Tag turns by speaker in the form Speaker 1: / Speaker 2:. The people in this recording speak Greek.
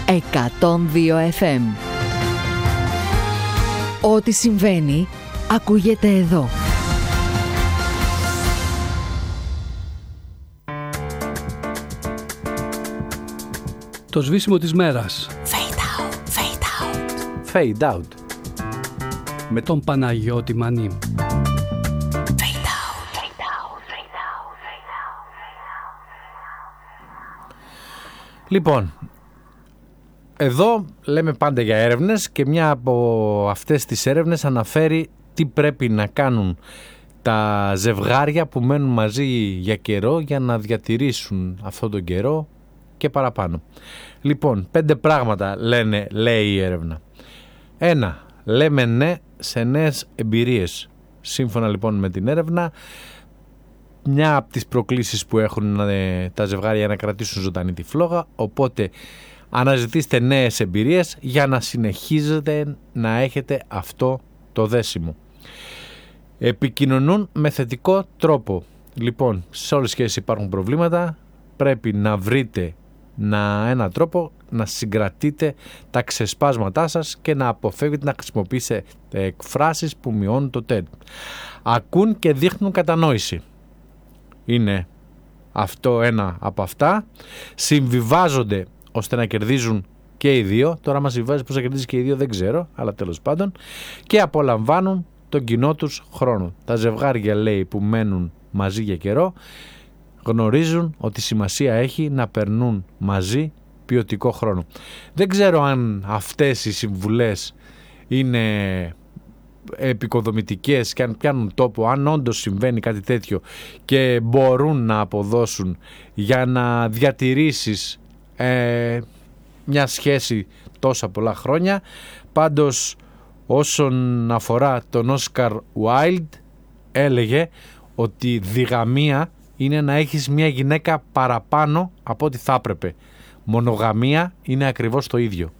Speaker 1: 102 FM. Ό,τι συμβαίνει, ακούγεται εδώ.
Speaker 2: Το σβήσιμο της μέρας.
Speaker 1: Fade out, fade out.
Speaker 3: Fade out.
Speaker 2: Με τον Παναγιώτη Μανή.
Speaker 3: Λοιπόν, εδώ λέμε πάντα για έρευνες και μια από αυτές τις έρευνες αναφέρει τι πρέπει να κάνουν τα ζευγάρια που μένουν μαζί για καιρό για να διατηρήσουν αυτόν τον καιρό και παραπάνω. Λοιπόν, 5 πράγματα λέει η έρευνα. 1. Λέμε ναι σε νέες εμπειρίες. Σύμφωνα λοιπόν με την έρευνα, μια από τις προκλήσεις που έχουν τα ζευγάρια να κρατήσουν ζωντανή τη φλόγα, οπότε αναζητήστε νέες εμπειρίες για να συνεχίζετε να έχετε αυτό το δέσιμο. Επικοινωνούν με θετικό τρόπο. Λοιπόν, σε όλες τις σχέσεις υπάρχουν προβλήματα, πρέπει να βρείτε έναν τρόπο να συγκρατείτε τα ξεσπάσματά σας και να αποφεύγετε να χρησιμοποιήσετε εκφράσεις που μειώνουν το TED. Ακούν και δείχνουν κατανόηση. Είναι αυτό ένα από αυτά. Συμβιβάζονται ώστε να κερδίζουν και οι δύο. Τώρα μας συμβιβάζει πώς θα κερδίζει και οι δύο δεν ξέρω, αλλά τέλος πάντων. Και απολαμβάνουν τον κοινό τους χρόνο. Τα ζευγάρια, λέει, που μένουν μαζί για καιρό γνωρίζουν ότι σημασία έχει να περνούν μαζί ποιοτικό χρόνο. Δεν ξέρω αν αυτές οι συμβουλές είναι επικοδομητικές και αν πιάνουν τόπο, αν όντως συμβαίνει κάτι τέτοιο και μπορούν να αποδώσουν για να διατηρήσεις μια σχέση τόσα πολλά χρόνια. Πάντως, όσον αφορά τον Όσκαρ Wilde, έλεγε ότι διγαμία είναι να έχεις μια γυναίκα παραπάνω από ό,τι θα έπρεπε. Μονογαμία είναι ακριβώς το ίδιο.